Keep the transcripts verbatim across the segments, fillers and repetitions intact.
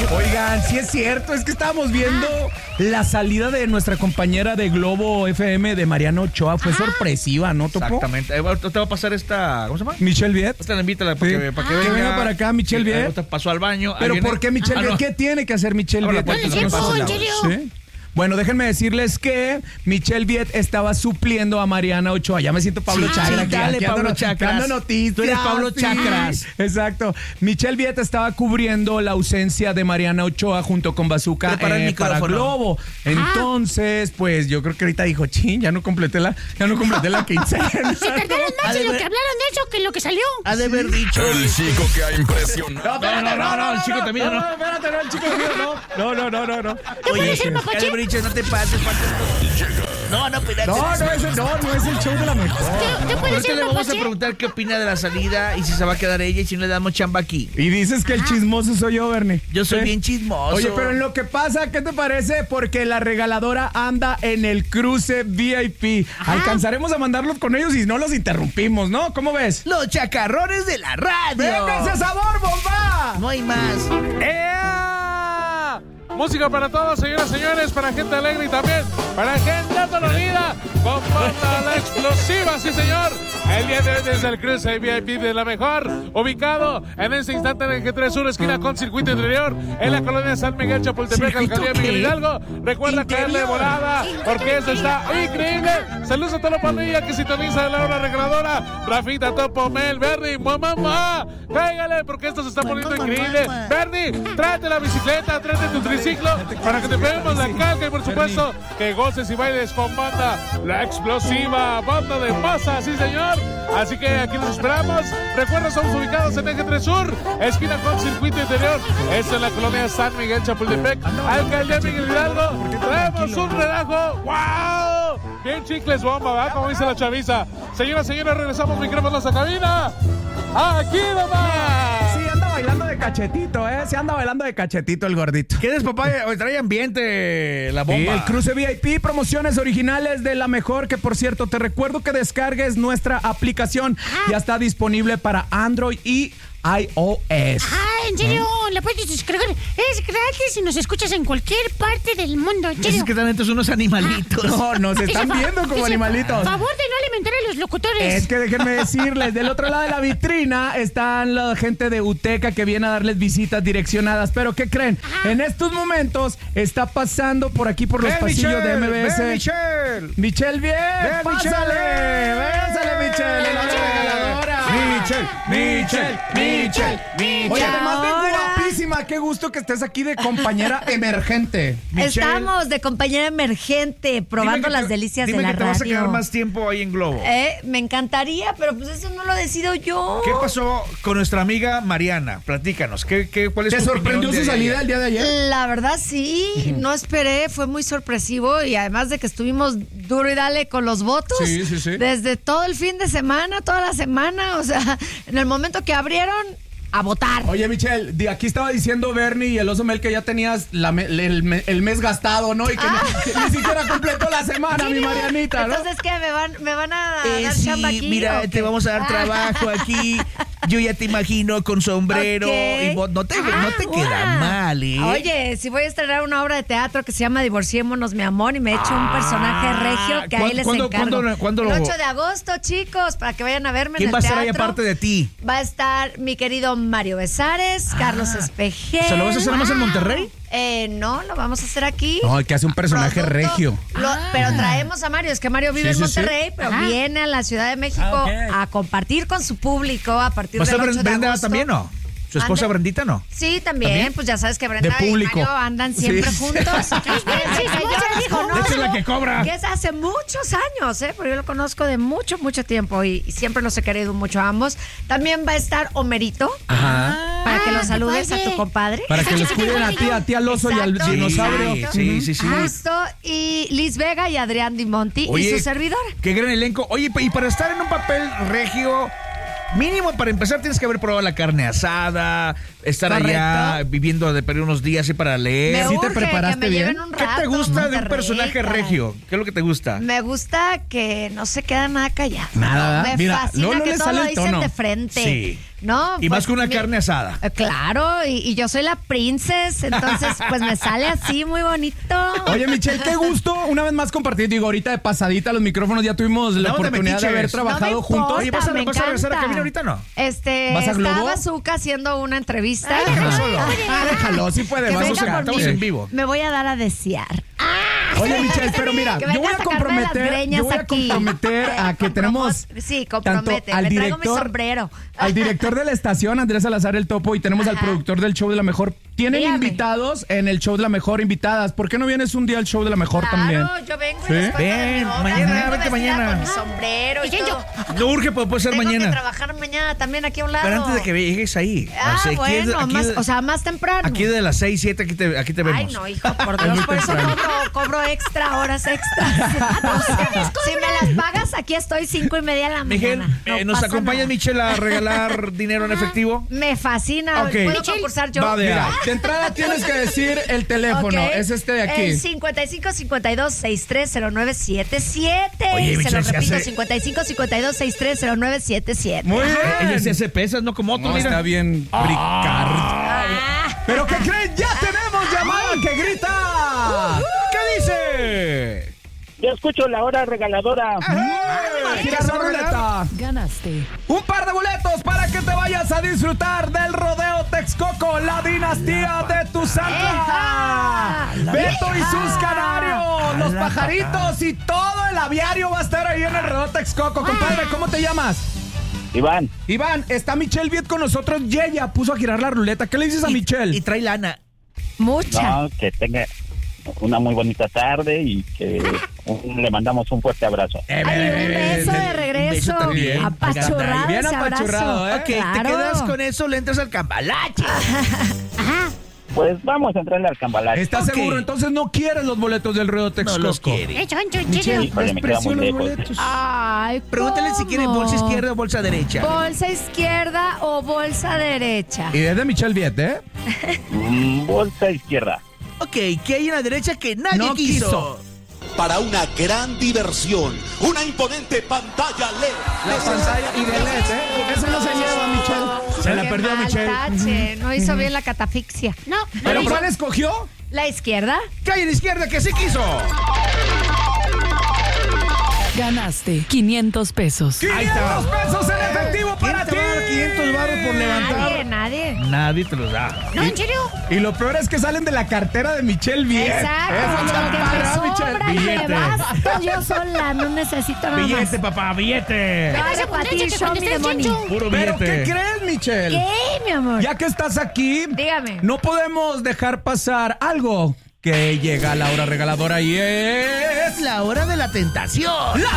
Oigan, sí es cierto, es que estábamos viendo la salida de nuestra compañera de Globo F M de Mariana Ochoa. Fue Ajá. sorpresiva, ¿no, Topo? Exactamente. Eh, te va a pasar esta, ¿cómo se llama? Michelle Viet. Esta la invítala para, sí. que, para que ah, venga. venga para acá, Michelle Viet. Te pasó al baño. ¿Pero por qué Michelle ah, Viet? No. ¿Qué tiene que hacer Michelle Viet? No, ¿en serio? ¿Sí? Bueno, déjenme decirles que Michelle Viet estaba supliendo a Mariana Ochoa. Ya me siento Pablo sí, Chakras. Sí, dale, aquí Pablo ando, Chakras. Dando noticias. Tú eres Pablo sí, Chakras. Exacto. Michelle Viet estaba cubriendo la ausencia de Mariana Ochoa junto con Bazooka eh, para Globo. Entonces, pues yo creo que ahorita dijo, chin, ya no completé la, ya no completé la quincena. Se tardaron más en lo que hablaron de eso que en lo que salió. Ha de haber dicho. El chico que ha impresionado. No, no, no, no, el chico también no. No, espérate, no, el chico también no. No, no, no, no, no. ¿Qué puede ser, Papache? No te pases, No, no, espérate. No, no es, el, no, no es el show de la mejor. ¿Qué, qué Ahorita le vamos a preguntar qué opina de la salida y si se va a quedar ella y si no le damos chamba aquí. Y dices que el chismoso soy yo, Bernie. Yo soy ¿Eh? bien chismoso. Oye, pero en lo que pasa, ¿qué te parece? Porque la regaladora anda en el cruce V I P. Ajá. Alcanzaremos a mandarlos con ellos y no los interrumpimos, ¿no? ¿Cómo ves? Los chacarrones de la radio. ¡Venga ese sabor, bomba! No hay más. ¡Ea! Música para todos, señoras y señores, para gente alegre y también para gente dolorida. Con banda La Explosiva, sí señor. El día de hoy desde el cruce V I P de la mejor, ubicado en este instante en el G tres Sur, esquina con Circuito Interior, en la colonia San Miguel, Chapultepec, alcaldía Miguel Hidalgo. Recuerda caerle volada, porque esto está increíble. Saludos a toda la pandilla que sintoniza la hora regaladora. Rafita, Topo, Mel, Bernie, mamá, cáigale, porque esto se está poniendo increíble. Bernie, tráete la bicicleta, tráete tu triciclo, para que te peguemos la calca y por supuesto que goces y bailes con banda La Explosiva, banda de masa, sí señor. Así que aquí nos esperamos. Recuerda, somos ubicados en Eje tres Sur, esquina con Circuito Interior. Esto es la colonia San Miguel, Chapultepec, alcaldía Miguel Hidalgo. Traemos un relajo. ¡Wow! Bien chicles bomba, ¿verdad? Como dice la chaviza. Señoras, señores, regresamos micrófonos a cabina. ¡Aquí nomás! Sí, anda bailando de cachetito, ¿eh? Sí, anda bailando de cachetito el gordito. ¿Qué es, papá? Hoy trae ambiente la bomba. Sí, el cruce V I P, promociones originales de la mejor, que por cierto, te recuerdo que descargues nuestra aplicación. Ya está disponible para Android y iOS. Ah, ¿en serio? ¿Eh? La puedes descargar. Es gratis y nos escuchas en cualquier parte del mundo. ¿En serio? Es que están estos unos animalitos. No, nos están viendo como animalitos. Por favor de no alimentar a los locutores. Es que déjenme decirles, del otro lado de la vitrina están la gente de UTECA que viene a darles visitas direccionadas. Pero ¿qué creen? Ajá. En estos momentos está pasando por aquí por los ven, pasillos Michelle, de M B S. Ven, Michelle. Michelle, bien. Ven, pásale. Pásale, Michelle. Ven, la regaladora. Michelle, Michelle, Michelle, Michelle. Oye, además bien guapísima. Qué gusto que estés aquí de compañera emergente. Michelle. Estamos de compañera emergente, probando las te, delicias de la radio. Dime que te vas a quedar más tiempo ahí en Globo. Eh, me encantaría, pero pues eso no lo decido yo. ¿Qué pasó con nuestra amiga Mariana? Platícanos. ¿Qué, qué, cuál es ¿Te sorprendió su salida el día de ayer? La verdad sí, uh-huh. no esperé, fue muy sorpresivo y además de que estuvimos duro y dale con los votos. Sí, sí, sí. Desde todo el fin de semana, toda la semana, o sea, en el momento que abrieron, a votar. Oye, Michelle, de aquí estaba diciendo Bernie y el oso Mel que ya tenías la, el, el, el mes gastado, ¿no? Y que, ah. ni, que ni siquiera completó la semana, mi Marianita, ¿no? Entonces, ¿qué? ¿Me van, me van a eh, dar sí, chamba aquí? Mira, te vamos a dar trabajo aquí. Yo ya te imagino con sombrero. Okay. Y vos, no te, ah, no te queda mal, ¿eh? Oye, si voy a estrenar una obra de teatro que se llama Divorciémonos, mi amor, y me he hecho ah, un personaje regio que ahí les ¿cuándo, encargo. ¿cuándo, ¿cuándo lo... El ocho de agosto, chicos, para que vayan a verme en el el teatro. ¿Quién va a estar ahí aparte de ti? Va a estar mi querido Mario Besares, ah, Carlos Espejel. ¿Se lo vas a hacer más en Monterrey? Eh, no, lo vamos a hacer aquí. No, el que hace un personaje Producto, regio. Lo, ah. Pero traemos a Mario, es que Mario vive sí, en Monterrey, sí, sí. pero Ajá. viene a la Ciudad de México ah, okay. a compartir con su público a partir del ocho de Brenda agosto. ¿También no? ¿Su esposa Ande. Brendita no? Sí, también, ¿También? Pues ya sabes que Brenda y Mario andan siempre sí. juntos. sí, yo conozco, esa es la que cobra. Que es hace muchos años, ¿eh? Porque yo lo conozco de mucho, mucho tiempo y, y siempre los he querido mucho a ambos. También va a estar Homerito. Ajá. Para que ah, los saludes a tu compadre. Para que los cuiden a ti, a ti al oso Exacto. y al dinosaurio. Sí, sí, sí. Justo. Y Liz Vega y Adrián Di Monti Oye, y su servidora. Qué gran elenco. Oye, y para estar en un papel regio, mínimo para empezar tienes que haber probado la carne asada, estar Correcto. allá viviendo de perder unos días y para leer. Me ¿Sí te preparaste bien? Rato, ¿Qué te gusta de un personaje caray. regio? ¿Qué es lo que te gusta? Me gusta que no se queda nada callado. Nada. Me Mira, fascina no, no que le todo sale lo el dicen tono. de frente. Sí. No, y pues, más con una mi- carne asada. Eh, Claro, y, y yo soy la princess, entonces pues me sale así muy bonito. Oye, Michelle, qué gusto una vez más compartir. Digo, ahorita de pasadita los micrófonos ya tuvimos la No, te oportunidad de metiches. haber No me trabajado importa, juntos. Oye, ¿vas a- me vas a regresar a encanta. cabina ahorita o no? Este, ¿Vas a está Globo? Bazooka haciendo una entrevista. Ay, Que ay, solo. ay, Ah, déjalo, sí puede. Que vas a venga sacar. por estamos mí. en vivo. Me voy a dar a desear. Oye, Michelle, pero mira, Que yo venga voy a a sacarme comprometer, las greñas yo voy a aquí. comprometer a que tenemos Sí, tanto compromete. al Me traigo mi director, sombrero. al director de la estación, Andrés Salazar el Topo, y tenemos al Ajá. productor del show de la Mejor. Tienen Dígame. invitados en el show de la Mejor, invitadas. ¿Por qué no vienes un día al show de la Mejor Claro, también? yo vengo y ¿Sí? les cuento de Ven, mi obra. mañana, Vengo vente vestida mañana. Con mi sombrero y Oye, todo. yo- No urge, pero puede ser Tengo que mañana. trabajar mañana también aquí a un lado. Pero antes de que llegues ahí. Ah, o sea, aquí es- bueno, aquí más, es- o sea, más temprano. Aquí de las seis, siete, aquí te, aquí te vemos. Ay, no, hijo, por Dios, muy por eso temprano. cobro, cobro extra, horas extras. Si me las pagas, aquí estoy cinco y media de la Miguel, mañana. eh, No ¿nos pasa acompañas, nada. Michelle, a regalar dinero en efectivo? Me fascina. Ok. ¿Puedo Michelle, concursar yo? va de Mira, ahí. de entrada tienes que decir el teléfono. Ok. Es este de aquí. El cincuenta y cinco cincuenta y dos sesenta y tres cero nueve setenta y siete. Oye, Se Michelle, lo se repito, hace- cincuenta y cinco cincuenta y dos sesenta y tres cero nueve setenta y siete. Muy bien. Ella se hace pesas, no como otro, No, mira. está bien, Ricardo. Ah, ¿Pero qué creen? ¡Ya tenemos llamada que grita! ¿Qué dice? Yo escucho la hora regaladora. ¡Gira la ruleta! Ganaste. Un par de boletos para que te vayas a disfrutar del Rodeo Texcoco, la dinastía de Tuzantla. Beto y sus canarios, los pajaritos y todo el aviario va a estar ahí en el Rodeo Texcoco. Compadre, ¿cómo te llamas? Iván, Iván, está Michelle Viet con nosotros y ella puso a girar la ruleta. ¿Qué le dices a Michelle? Y trae lana. mucha. no, que tenga una muy bonita tarde y que un- le mandamos un fuerte abrazo. Eh, Ay, un beso de regreso. también. Apachurrado Bien ese apachurrado, abrazo. ¿eh? Ok, te Claro. quedas con eso, le entras al cambalache. Ajá. Pues vamos a entrarle al cambalache. ¿Estás Ok. seguro? Entonces no quieres los boletos del Rodeo No Texcoco. los quiere. Hecho, ancho, en Michelle, serio. Híjole, me queda muy despreció los lejos. boletos. Ay, Pregúntale si quiere ¿cómo? bolsa izquierda o bolsa derecha. ¿Bolsa izquierda o bolsa derecha? Y es de Michelle Viet, ¿eh? Mm, bolsa izquierda. Ok, ¿qué hay en la derecha que nadie No quiso? quiso. Para una gran diversión, una imponente pantalla L E D. La pantalla y de L E D, ¿eh? Eso no se lleva, Michelle. Se la Qué perdió mal Michelle. tache, no hizo bien la catafixia. No, no ¿Pero lo cuál hizo. escogió? ¿La izquierda? ¿Qué hay en la izquierda que sí quiso? Ganaste quinientos pesos. Ahí está. quinientos pesos en efectivo ¿Quién para te ti. va a dar quinientos baros por levantar? Nadie, nadie. Nadie te los da. No, en serio. Y lo peor es que salen de la cartera de Michelle Viet. Exacto, Eso con es lo lo que padre, me ¿verdad, sobra y me Billete. basta yo sola, no necesito nada Billete, más. papá, billete. Claro, Esa para abundancia ti, que show cuando me the estés money. chancho. Puro ¿Pero billete. qué crees, Michelle? ¿Qué, mi amor? Ya que estás aquí, Dígame. no podemos dejar pasar algo que llega a la hora regaladora y es... Es la hora de la tentación. ¡La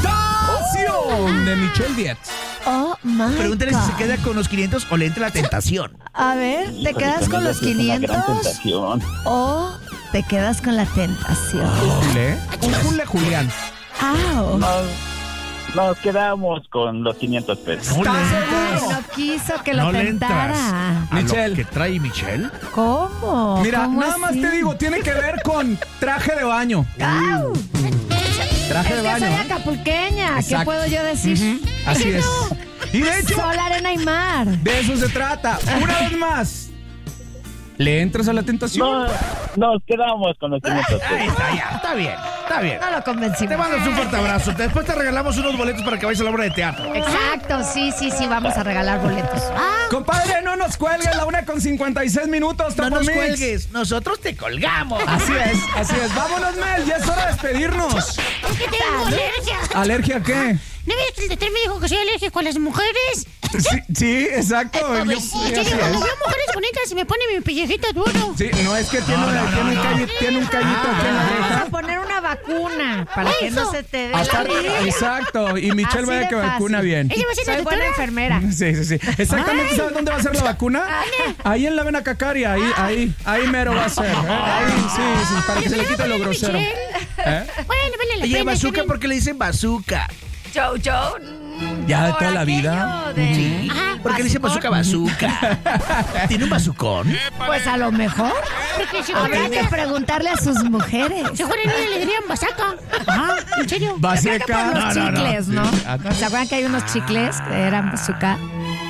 tentación de Michelle Viet! Oh, my Pregúntale si God. se queda con los quinientos o le entra la tentación. A ver, ¿te quedas con los Es una gran quinientos tentación. o te quedas con la tentación? ¿Jule? Un Jule Julián. ¡Au! Nos, nos quedamos con los quinientos pesos. ¿Estás Ay, seguro? no quiso que lo No le tentara. entras. ¿A lo Michelle. que trae Michelle? ¿Cómo? Mira, ¿Cómo nada más así? te digo, tiene que ver con traje de baño. ¡Au! Traje Es de que baño. soy ¿eh? acapulqueña. ¿Qué Exacto. puedo yo decir? Ujú, así es. Y de hecho, Sol, arena y mar. de eso se trata. Una vez más. ¿Le entras a la tentación? No, nos quedamos con los quinientos Ahí pesos. está, ya. Está bien, está bien. No lo convencí. Te mando un fuerte abrazo. Después te regalamos unos boletos para que vayas a la obra de teatro. Exacto, sí, sí, sí, vamos a regalar boletos. Ah, Compadre, no nos cuelgues la una con cincuenta y seis minutos. No Topo nos Mix. cuelgues, nosotros te colgamos. Así es, así es. Vámonos, Mel, ya es hora de despedirnos. Es que tengo alergia. ¿Alergia a qué? ¿No ves que el doctor me dijo que soy alérgico a las mujeres? Sí, sí, exacto. Yo- En sí, serio, así cuando es. veo mujeres bonitas me pone mi pellejito duro. Sí, no es que tiene, una- tiene, un, calli- tiene un callito aquí en la vamos oreja. a poner una vacuna para que no Eso. se te dé la Aparte- alergia. exacto, y Michelle Así vaya de que vacuna fácil. bien. Ella va a ser la Soy buena doctora. enfermera. Sí, sí, sí. Exactamente, Ay. ¿sabes dónde va a ser la vacuna? Ahí en la vena cacaria, ahí, ahí, ahí mero va a ser. ¿eh? Ahí, sí, sí, para que se le quite lo grosero. ¿Eh? Bueno, vale la Oye, pena. bazooka, está bien. ¿por qué le dicen bazooka? Joe, Joe. mm, Ya de por toda la vida. aquello de- Sí. Ajá, ¿Por qué le dicen bazooka, bazooka? ¿Tiene un bazucón? Pues a lo mejor Porque si habrá fuera que preguntarle a sus mujeres. si fuera niña le dirían basaca. Ajá, en serio. Por Bazooka. los No, no, no. chicles, ¿no? Sí, ah, ¿Se acuerdan que hay unos chicles que eran bazooka?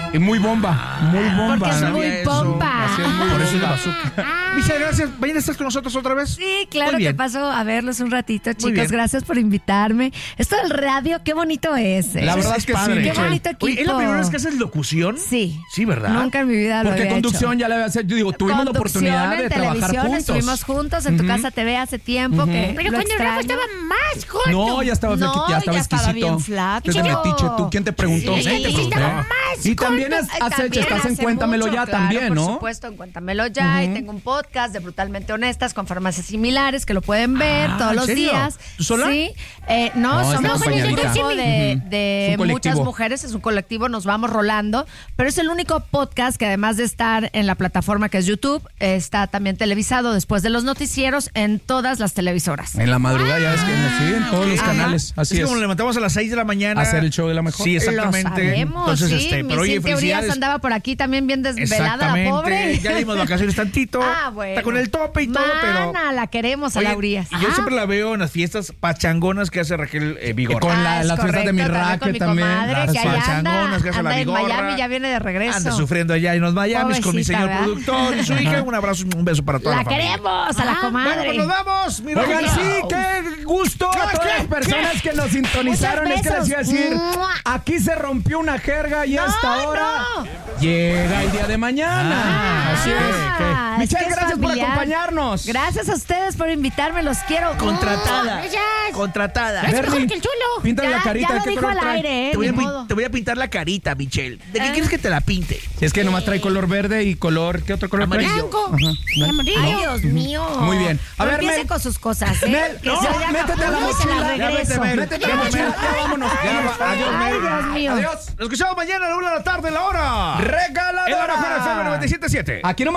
Y muy bomba, muy bomba. Porque es ¿no? muy bomba. Así es, muy Por eso es bomba. bazooka. Michelle, gracias. ¿Mañana estás con nosotros otra vez? Sí, claro Muy bien. que paso a verlos un ratito, Muy chicos. bien. Gracias por invitarme. Esto del radio, qué bonito es. ¿eh? La verdad es que sí, Qué Michelle. bonito equipo. Oye, ¿es la primera vez que haces locución? Sí. Sí, ¿verdad? Nunca en mi vida lo Porque había conducción hecho. ya la había hecho. Yo digo, tuvimos la Conducción oportunidad en de trabajar televisión, juntos. Estuvimos juntos en tu casa T V hace tiempo. que Pero lo cuando Rafa extraño. estaba más gordo. No, ya estaba No, flaquito, ya estaba ya estaba exquisito. bien flaco. Desde Metiche, ¿tú quién te preguntó? Sí, ¿Quién te sí, preguntó? estaba más Y también gordo. has, Ay, has hecho, también estás en hace Cuéntamelo mucho, Ya claro, también, por ¿no? supuesto, en Cuéntamelo Ya. Y tengo un podcast de Brutalmente Honestas con farmacias similares que lo pueden ver Ah, todos ¿en los serio? días. ¿Tú sola? Sí. Eh, no, No, está somos un acompañadita. equipo de, Ujú. de Es un colectivo. muchas mujeres. Es un colectivo, nos vamos rolando. Pero es el único podcast que además de estar en la plataforma que es YouTube, está también televisado después de los noticieros en todas las televisoras. En la madrugada, ya ves que nos siguen todos los Ajá. canales. Así es es. como nos levantamos a las seis de la mañana. Hacer el show de la mejor. Sí, exactamente. Lo sabemos, Entonces, sí. este, Mi pero oye, Cintia Urias felicidades. andaba por aquí también bien desvelada, la Exactamente. pobre. Ya dimos vacaciones tantito. Ah, bueno. Está con el tope y todo, pero. Mana, la queremos a Oye, la Urias. y yo siempre la veo en las fiestas pachangonas que hace Raquel eh, Vigorra. Con la- Ah, es las fiestas de mi correcto, raque con mi también. comadre, Las que allá anda, pachangonas que hace anda la en Vigorra. Miami, ya viene de regreso. Anda sufriendo allá en los Miami con mi Pobrecita, señor ¿verdad? productor y su hija. Un abrazo, un beso para toda la, La familia. queremos a la Bueno, comadre. pues nos vamos. Mi Oigan, Raquel. sí, qué gusto a todas las personas que nos sintonizaron. Muchos Es que les iba a decir, besos. ¡Mua! aquí se rompió una jerga y No, hasta ahora no. llega el día de mañana. Ah, Así es. ah, es Michelle, que es gracias por familiar. acompañarnos. Gracias a ustedes por invitarme, los quiero. Contratada. Gracias. Contratada. Es mejor Bernie, que el chulo. píntale la Ya, carita. ya lo ¿qué dijo color al trae? aire, ¿eh? Te voy, a Ni pin- modo. te voy a pintar la carita, Michelle. ¿De qué Ah. quieres que te la pinte? Si es que nomás trae color verde y color, ¿qué otro color trae? Amarillo. Blanco. Ajá. Y amarillo. Ay, Dios mío. Muy bien. A No ver, empiece Mel. con sus cosas, ¿eh? Mel, que no, se vaya a métete a la Acapulco y se la mochila. Ya regreso. vete, Mel. Métete a la Ya, mochila. Mel. Ya vámonos. Ya, Ya, adiós, Ay, Mel. Dios mío. Adiós. Nos escuchamos mañana a la una de la tarde, la hora. Regaladora. En la mejor F M noventa y siete punto siete. Aquí nomás.